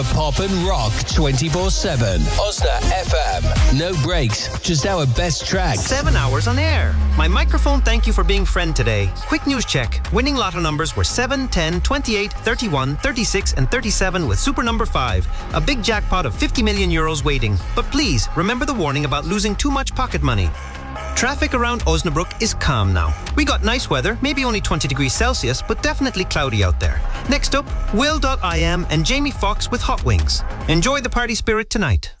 Pop and rock 24/7. Osna FM. No breaks, just our best tracks. 7 hours on air. My microphone thank you for being friend today. Quick news check. Winning lotto numbers were 7, 10, 28, 31, 36 and 37 with super number 5. A big jackpot of 50 million euros waiting. But please, remember the warning about losing too much pocket money. Traffic around Osnabrück is calm now. We got nice weather, maybe only 20 degrees Celsius, but definitely cloudy out there. Next up, Will.i.am and Jamie Foxx with Hot Wings. Enjoy the party spirit tonight.